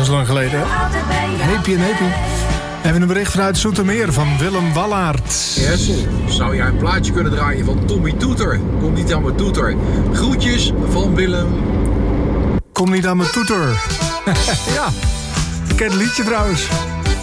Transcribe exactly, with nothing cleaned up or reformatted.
zo lang geleden, hè? Heepie en heepie. Even een bericht vanuit Zoetermeer van Willem Wallaert. Hessel, zou jij een plaatje kunnen draaien van Tommy Toeter? Komt niet aan mijn toeter. Groetjes van Willem. Kom niet aan mijn toeter. Ja, ik ken het liedje trouwens.